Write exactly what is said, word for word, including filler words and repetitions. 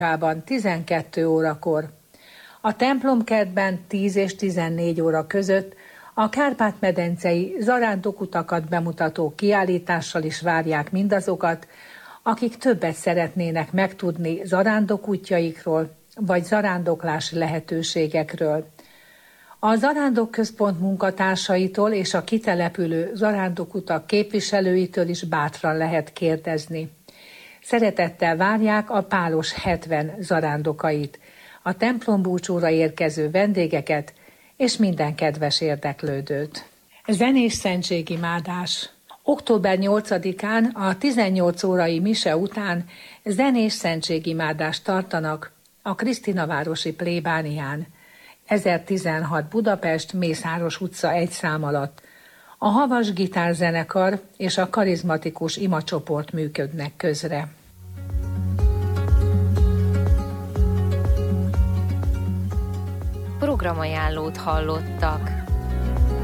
tizenkettő órakor. A templomkertben tíz és tizennégy óra között a Kárpát-medencei zarándokutakat bemutató kiállítással is várják mindazokat, akik többet szeretnének megtudni zarándokútjaikról, vagy zarándoklási lehetőségekről. A Zarándokközpont munkatársaitól és a kitelepülő zarándokutak képviselőitől is bátran lehet kérdezni. Szeretettel várják a Pálos hetven zarándokait, a templombúcsúra érkező vendégeket és minden kedves érdeklődőt. Zenés szentségimádás. október nyolcadikán a tizennyolc órai mise után zenés szentségimádást tartanak a Krisztinavárosi plébánián. ezertizenhat Budapest, Mészáros utca egy szám alatt. A Havas Gitárzenekar és a karizmatikus imacsoport működnek közre. Programajánlót hallottak.